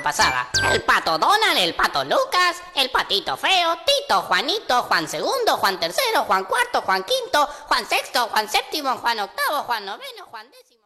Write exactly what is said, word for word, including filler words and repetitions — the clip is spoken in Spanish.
pasada. El pato Donald, el pato Lucas, el patito feo, Tito, Juanito, Juan segundo, Juan tercero, Juan cuarto, Juan quinto, Juan sexto, Juan séptimo, Juan octavo, Juan noveno, Juan décimo.